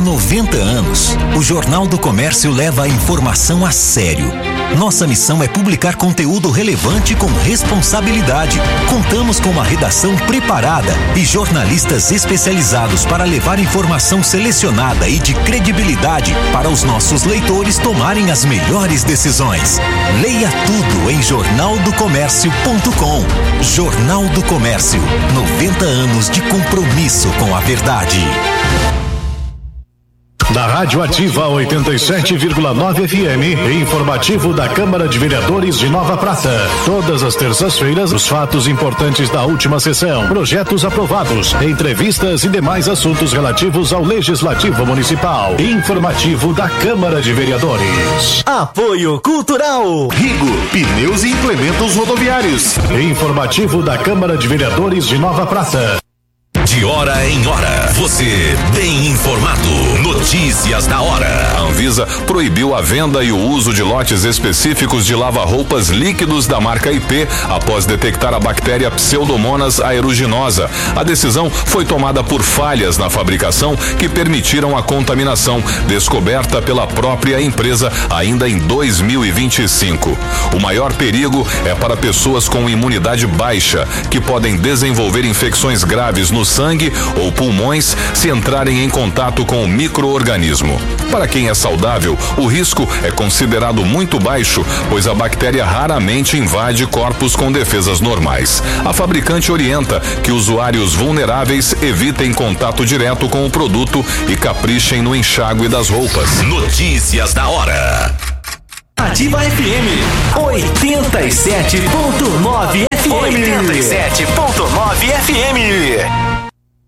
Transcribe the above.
Há 90 anos, o Jornal do Comércio leva a informação a sério. Nossa missão é publicar conteúdo relevante com responsabilidade. Contamos com uma redação preparada e jornalistas especializados para levar informação selecionada e de credibilidade para os nossos leitores tomarem as melhores decisões. Leia tudo em jornaldocomércio.com. Jornal do Comércio, 90 anos de compromisso com a verdade. Da Rádio Ativa 87,9 FM, informativo da Câmara de Vereadores de Nova Prata. Todas as terças-feiras, os fatos importantes da última sessão, projetos aprovados, entrevistas e demais assuntos relativos ao Legislativo Municipal. Informativo da Câmara de Vereadores. Apoio Cultural. Rigo, pneus e implementos rodoviários. Informativo da Câmara de Vereadores de Nova Prata. De hora em hora, você bem informado. Notícias da hora. A Anvisa proibiu a venda e o uso de lotes específicos de lava-roupas líquidos da marca IP após detectar a bactéria Pseudomonas aeruginosa. A decisão foi tomada por falhas na fabricação que permitiram a contaminação, descoberta pela própria empresa ainda em 2025. O maior perigo é para pessoas com imunidade baixa, que podem desenvolver infecções graves no sangue ou pulmões se entrarem em contato com o micro-organismo. Para quem é saudável, o risco é considerado muito baixo, pois a bactéria raramente invade corpos com defesas normais. A fabricante orienta que usuários vulneráveis evitem contato direto com o produto e caprichem no enxágue das roupas. Notícias da hora. Ativa FM 87.9 FM. 87.9 FM.